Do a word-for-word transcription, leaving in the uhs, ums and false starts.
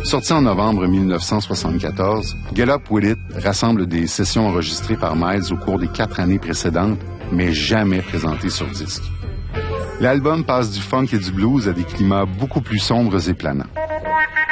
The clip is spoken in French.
Sorti en novembre mille neuf cent soixante-quatorze, Get Up With It rassemble des sessions enregistrées par Miles au cours des quatre années précédentes, mais jamais présentées sur disque. L'album passe du funk et du blues à des climats beaucoup plus sombres et planants.